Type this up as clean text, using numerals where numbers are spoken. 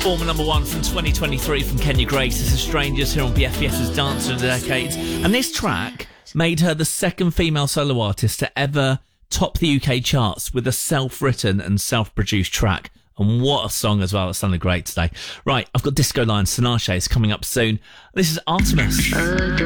Former number one from 2023 from Kenya Grace. This is Strangers here on BFBS's Dance of the Decades. And this track made her the second female solo artist to ever top the UK charts with a self-written and self-produced track. And what a song as well. It sounded great today. Right, I've got Disco Lions, Tinashe is coming up soon. This is Artemis.